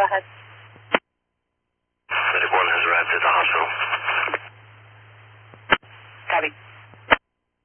ahead. Medic 1 has arrived at the hospital.